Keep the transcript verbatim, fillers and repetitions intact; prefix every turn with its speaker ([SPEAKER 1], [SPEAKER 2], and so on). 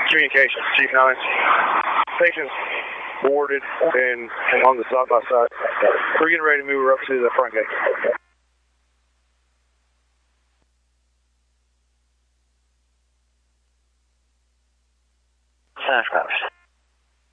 [SPEAKER 1] Communications, Chief nine. Station's boarded and on the side by side. We're getting ready to move her up to the front gate.
[SPEAKER 2] Cyclops.